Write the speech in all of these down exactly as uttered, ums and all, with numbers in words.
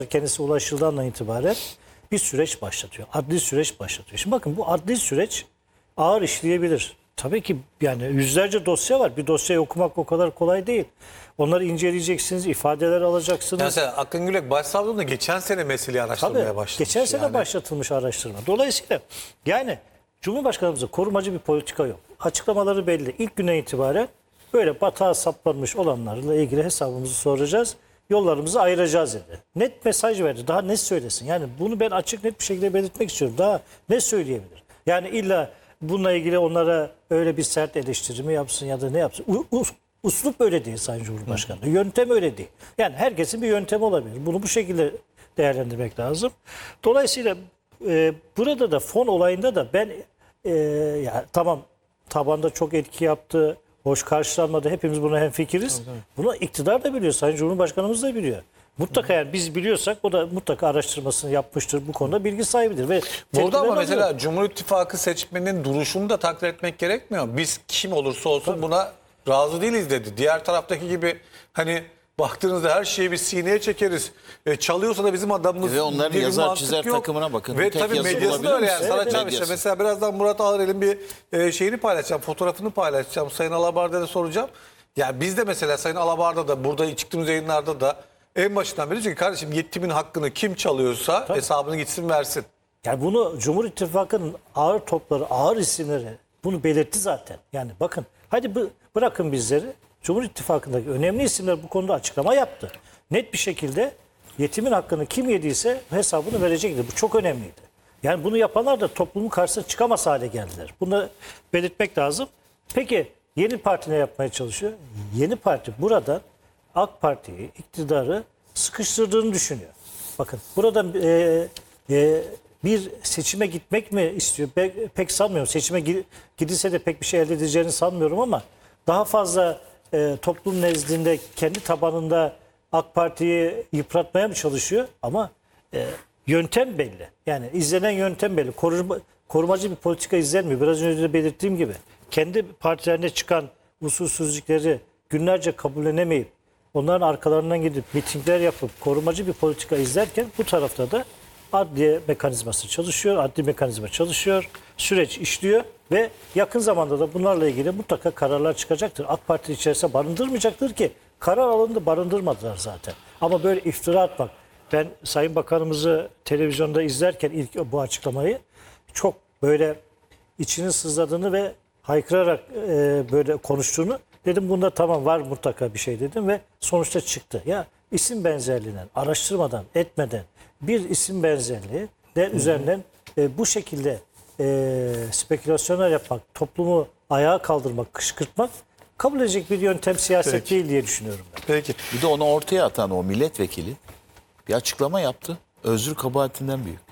kendisi ulaşıldığından itibaren bir süreç başlatıyor. Adli süreç başlatıyor. Şimdi bakın bu adli süreç ağır işleyebilir. Tabii ki yani yüzlerce dosya var. Bir dosyayı okumak o kadar kolay değil. Onları inceleyeceksiniz, ifadeler alacaksınız. Mesela Akın Gülek başsavcılığında da geçen sene meseleyi araştırmaya Tabii, başlamış. geçen sene yani. başlatılmış araştırma. Dolayısıyla yani Cumhurbaşkanımızda korumacı bir politika yok. Açıklamaları belli. İlk güne itibaren böyle batağa saplanmış olanlarla ilgili hesabımızı soracağız. Yollarımızı ayıracağız dedi. Net mesaj verdi. Daha ne söylesin? Yani bunu ben açık net bir şekilde belirtmek istiyorum. Daha ne söyleyebilir? Yani illa bununla ilgili onlara öyle bir sert eleştiri mi yapsın ya da ne yapsın? U, u, uslup öyle değil Sayın Cumhurbaşkanı. Hı. Yöntem öyle değil. Yani herkesin bir yöntemi olabilir. Bunu bu şekilde değerlendirmek lazım. Dolayısıyla e, burada da fon olayında da ben e, ya tamam tabanda çok etki yaptı. Hoş karşılanmadı. Hepimiz buna hemfikiriz. Tabii, tabii. Bunu iktidar da biliyor. Sayın Cumhurbaşkanımız da biliyor. Mutlaka yani biz biliyorsak o da mutlaka araştırmasını yapmıştır. Bu konuda bilgi sahibidir. Ve burada ama alıyor. mesela Cumhur İttifakı seçmeninin duruşunu da takdir etmek gerekmiyor mu? Biz kim olursa olsun Tabii. buna razı değiliz dedi. Diğer taraftaki gibi hani baktığınızda her şeyi bir sineye çekeriz. E, çalıyorsa da bizim adamımız. Ve onların yazar çizer yok. Takımına bakın. Ve tabii medyası da öyle yani. Sana evet, işte mesela birazdan Murat Ağırel'in bir e, şeyini paylaşacağım. Fotoğrafını paylaşacağım. Sayın Alabar'da da soracağım. Yani biz de mesela Sayın Alabar'da da burada çıktığımız yayınlarda da en başından beri diyor ki kardeşim yetkimin hakkını kim çalıyorsa tabii. hesabını gitsin versin. Yani bunu Cumhur İttifakı'nın ağır topları, ağır isimleri bunu belirtti zaten. Yani bakın hadi bırakın bizleri. Cumhur İttifakı'ndaki önemli isimler bu konuda açıklama yaptı. Net bir şekilde yetimin hakkını kim yediyse hesabını verecekti. Bu çok önemliydi. Yani bunu yapanlar da toplumun karşısına çıkamaz hale geldiler. Bunu belirtmek lazım. Peki yeni parti ne yapmaya çalışıyor? Yeni parti burada AK Parti'yi, iktidarı sıkıştırdığını düşünüyor. Bakın buradan e, e, bir seçime gitmek mi istiyor? Pek, pek sanmıyorum. Seçime gidilse de pek bir şey elde edeceğini sanmıyorum ama daha fazla e, toplum nezdinde kendi tabanında AK Parti'yi yıpratmaya mı çalışıyor? Ama e, yöntem belli. Yani izlenen yöntem belli. Koruma, korumacı bir politika izlenmiyor. Biraz önce de belirttiğim gibi. Kendi partilerine çıkan usulsüzlükleri günlerce kabullenemeyip onların arkalarından gidip mitingler yapıp korumacı bir politika izlerken bu tarafta da adliye mekanizması çalışıyor, adli mekanizma çalışıyor, süreç işliyor ve yakın zamanda da bunlarla ilgili mutlaka kararlar çıkacaktır. AK Parti içerisinde barındırmayacaktır ki karar alındı, barındırmadılar zaten. Ama böyle iftira atmak, ben Sayın Bakanımızı televizyonda izlerken ilk bu açıklamayı çok böyle içinin sızladığını ve haykırarak e, böyle konuştuğunu dedim, bunda tamam var mutlaka bir şey dedim ve sonuçta çıktı. Ya isim benzerliğinden, araştırmadan, etmeden bir isim benzerliği de üzerinden e, bu şekilde e, spekülasyonlar yapmak, toplumu ayağa kaldırmak, kışkırtmak kabul edecek bir yöntem siyaset Peki. değil diye düşünüyorum ben. Peki. Bir de onu ortaya atan o milletvekili bir açıklama yaptı. Özür kabahatinden büyük.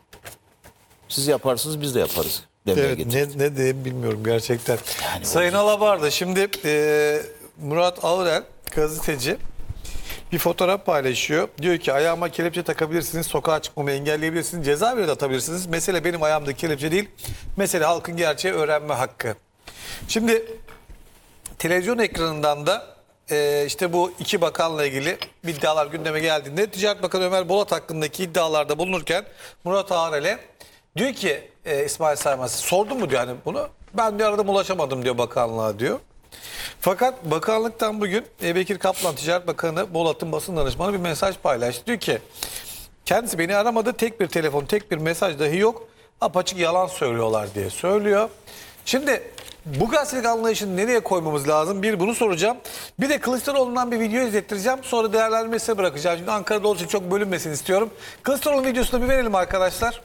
Siz yaparsınız biz de yaparız. Evet, ne, ne diyeyim bilmiyorum gerçekten. Yani Sayın Alabar'da şimdi e, Murat Ağırel gazeteci bir fotoğraf paylaşıyor. Diyor ki ayağıma kelepçe takabilirsiniz, sokağa çıkmamı engelleyebilirsiniz, cezaevine de atabilirsiniz. Mesele benim ayağımdaki kelepçe değil. Mesele halkın gerçeği öğrenme hakkı. Şimdi televizyon ekranından da e, işte bu iki bakanla ilgili iddialar gündeme geldiğinde Ticaret Bakanı Ömer Bolat hakkındaki iddialarda bulunurken Murat Ağırel'e diyor ki e, İsmail Saymaz sordun mu diyor hani bunu. Ben diyor aradım ulaşamadım diyor bakanlığa diyor. Fakat bakanlıktan bugün e, Bekir Kaplan Ticaret Bakanı Bolat'ın basın danışmanı bir mesaj paylaştı. Diyor ki kendisi beni aramadı, tek bir telefon tek bir mesaj dahi yok. Apaçık yalan söylüyorlar diye söylüyor. Şimdi bu gazetecilik anlayışını nereye koymamız lazım? Bir bunu soracağım. Bir de Kılıçdaroğlu'ndan bir video izlettireceğim. Sonra değerlendirmesine bırakacağım. Şimdi Ankara'da olduğu için çok bölünmesini istiyorum. Kılıçdaroğlu'nun videosunu bir verelim arkadaşlar.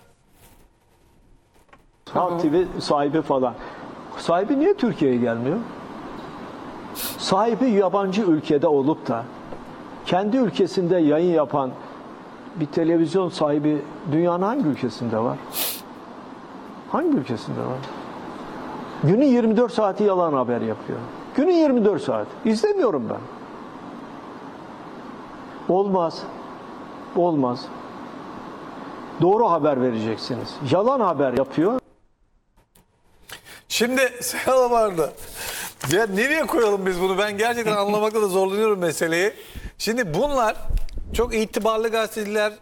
Halk T V sahibi falan. Sahibi niye Türkiye'ye gelmiyor? Sahibi yabancı ülkede olup da kendi ülkesinde yayın yapan bir televizyon sahibi dünyanın hangi ülkesinde var? Hangi ülkesinde var? Günün yirmi dört saati yalan haber yapıyor. Günün yirmi dört saat. İzlemiyorum ben. Olmaz. Olmaz. Doğru haber vereceksiniz. Yalan haber yapıyor. Şimdi Sayın vardı. Ya nereye koyalım biz bunu? Ben gerçekten anlamakta da zorlanıyorum meseleyi. Şimdi bunlar çok itibarlı gazeteciler,